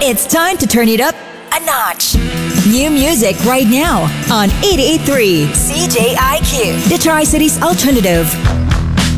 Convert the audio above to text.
It's time to turn it up a notch. New music right now on 88.3 CJIQ, the Tri-Cities Alternative.